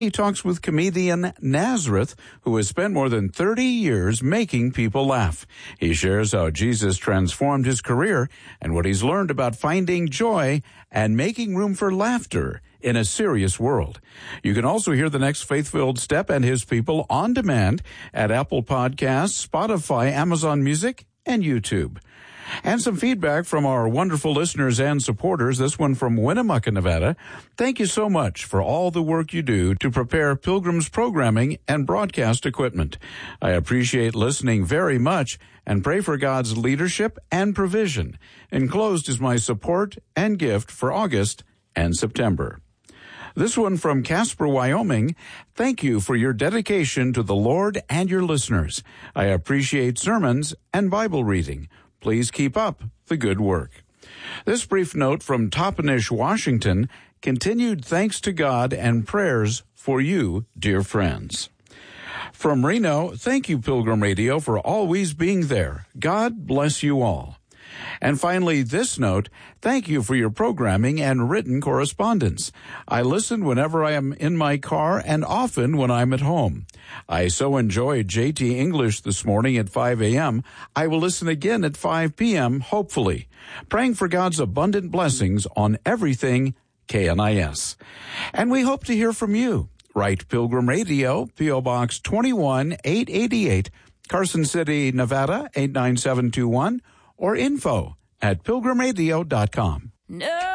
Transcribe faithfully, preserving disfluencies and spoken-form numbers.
He talks with comedian Nazareth, who has spent more than thirty years making people laugh. He shares how Jesus transformed his career and what he's learned about finding joy and making room for laughter in a serious world. You can also hear the next Faith-Filled Step and his people on demand at Apple Podcasts, Spotify, Amazon Music, and YouTube. And some feedback from our wonderful listeners and supporters, this one from Winnemucca, Nevada. Thank you so much for all the work you do to prepare Pilgrim's programming and broadcast equipment. I appreciate listening very much and pray for God's leadership and provision. Enclosed is my support and gift for August and September. This one from Casper, Wyoming. Thank you for your dedication to the Lord and your listeners. I appreciate sermons and Bible reading. Please keep up the good work. This brief note from Toppenish, Washington. Continued thanks to God and prayers for you, dear friends. From Reno, thank you, Pilgrim Radio, for always being there. God bless you all. And finally, this note, thank you for your programming and written correspondence. I listen whenever I am in my car and often when I'm at home. I so enjoyed J T English this morning at five a.m. I will listen again at five p.m., hopefully. Praying for God's abundant blessings on everything K N I S. And we hope to hear from you. Write Pilgrim Radio, P O. Box twenty-one eight eighty-eight, Carson City, Nevada, eight nine seven two one, or info at pilgrim radio dot com. No.